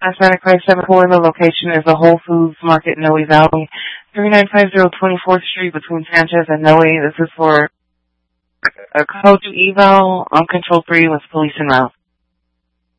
Hispanic 574. The location is the Whole Foods Market, Noe Valley, 3950 24th Street between Sanchez and Noe. This is for a code to eval, uncontrolled breathing with police en route.